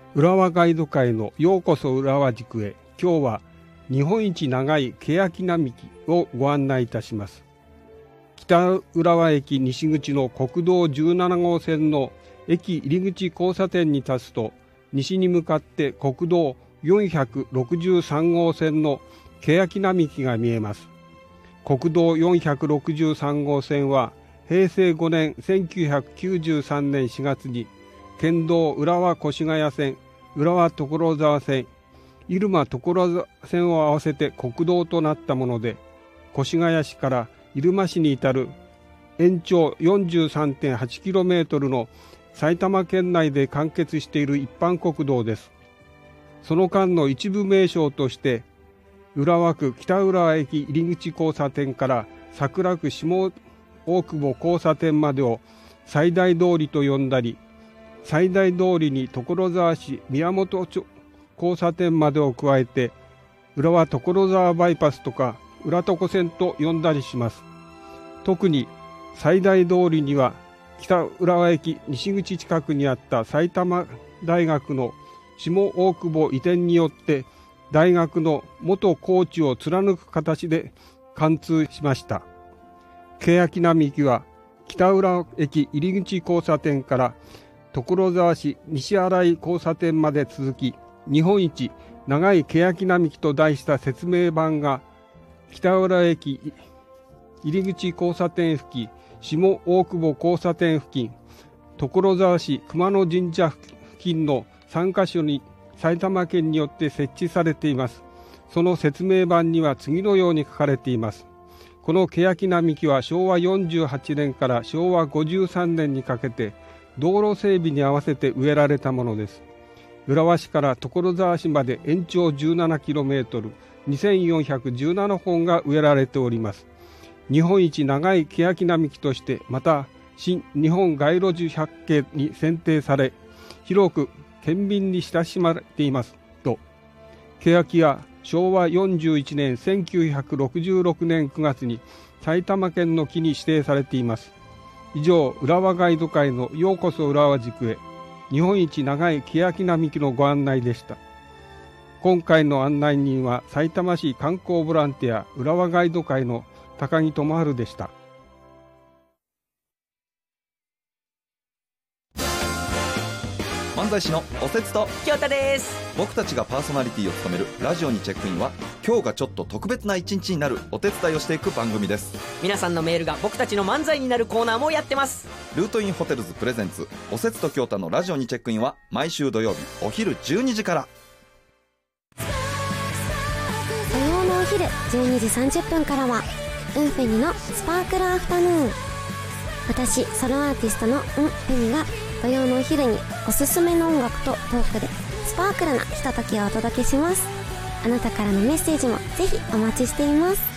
浦和ガイド会のようこそ浦和宿へ。今日は日本一長い欅並木をご案内いたします。北浦和駅西口の国道17号線の駅入り口交差点に立つと、西に向かって国道463号線の欅並木が見えます。国道463号線は平成5年1993年4月に県道浦和越谷線、浦和所沢線、入間所沢線を合わせて国道となったもので、越谷市から入間市に至る延長 43.8km の埼玉県内で完結している一般国道です。その間の一部名称として、浦和区北浦和駅入り口交差点から桜区下大久保交差点までを最大通りと呼んだり、最大通りに所沢市宮本交差点までを加えて、浦和所沢バイパスとか浦床線と呼んだりします。特に最大通りには北浦和駅西口近くにあった埼玉大学の下大久保移転によって大学の元校地を貫く形で貫通しました。欅並木は北浦和駅入り口交差点から所沢市西新井交差点まで続き、日本一長い欅並木と題した説明板が北浦和駅入り口交差点付近、下大久保交差点付近、所沢市熊野神社付近の3カ所に埼玉県によって設置されています。その説明板には次のように書かれています。この欅並木は昭和48年から昭和53年にかけて道路整備に合わせて植えられたものです。浦和市から所沢市まで延長 17km、2417本が植えられております。日本一長い欅並木として、また新日本街路樹百景に選定され、広く県民に親しまれていますと、欅は昭和41年1966年9月に埼玉県の木に指定されています。以上、浦和ガイド会のようこそ浦和宿へ、日本一長い欅並木のご案内でした。今回の案内人はさいたま市観光ボランティア浦和ガイド会の高木智春でした。 漫才師のおせつと京太です。 僕たちがパーソナリティを務めるラジオにチェックインは、今日がちょっと特別な一日になるお手伝いをしていく番組です。 皆さんのメールが僕たちの漫才になるコーナーもやってます。 ルートインホテルズプレゼンツおせつと京太のラジオにチェックインは毎週土曜日お昼12時から。 土曜のお昼12時30分からはウンフェニのスパークルアフタヌーン。私ソロアーティストのウンフェニが土曜のお昼におすすめの音楽とトークでスパークルなひとときをお届けします。あなたからのメッセージもぜひお待ちしています。